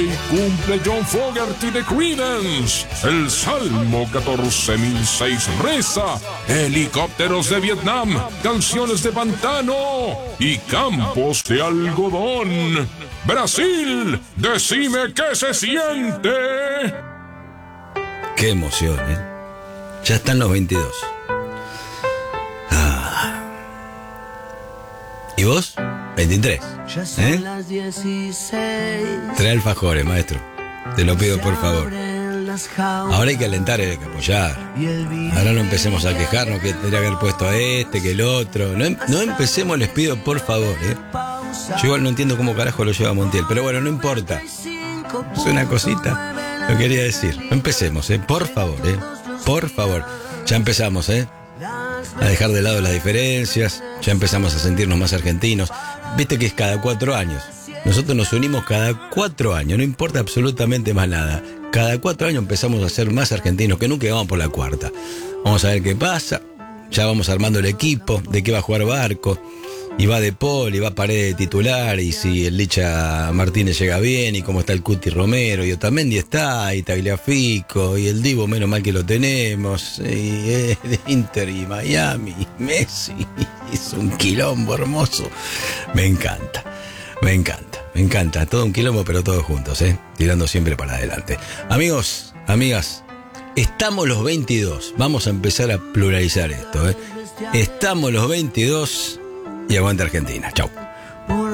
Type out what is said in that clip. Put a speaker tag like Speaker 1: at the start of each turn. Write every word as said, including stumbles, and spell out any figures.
Speaker 1: Hoy cumple John Fogerty de Creedence. El Salmo catorce mil seis reza: helicópteros de Vietnam, canciones de pantano y campos de algodón. Brasil, decime qué se siente.
Speaker 2: Qué emoción, ¿eh? Ya están los veintidós. Ah. ¿Y vos? veintitrés. ¿Eh? Trae alfajores, maestro. Te lo pido por favor. Ahora hay que alentar, hay que apoyar. Ahora no empecemos a quejarnos que tendría que haber puesto a este, que el otro. No, no empecemos, les pido por favor, ¿eh? Yo igual no entiendo cómo carajo lo lleva Montiel, pero bueno, no importa. Es una cosita, lo quería decir. No empecemos, ¿eh? Por favor, ¿eh? Por favor. Ya empezamos, ¿eh? A dejar de lado las diferencias. Ya empezamos a sentirnos más argentinos. Viste que es cada cuatro años. Nosotros nos unimos cada cuatro años. No importa absolutamente más nada. Cada cuatro años empezamos a ser más argentinos que nunca, y vamos por la cuarta. Vamos a ver qué pasa. Ya vamos armando el equipo. De qué va a jugar Barco. Y va De Paul, y va Paredes de titular, y si el Licha Martínez llega bien, y cómo está el Cuti Romero, y Otamendi está, y Tagliafico, y el Divo, menos mal que lo tenemos, y eh, de Inter y Miami, y Messi, es un quilombo hermoso. Me encanta, me encanta, me encanta, todo un quilombo, pero todos juntos, ¿eh? Tirando siempre para adelante. Amigos, amigas, estamos los veintidós, vamos a empezar a pluralizar esto, ¿eh? Estamos los veintidós. Y aguanta Argentina. Chau.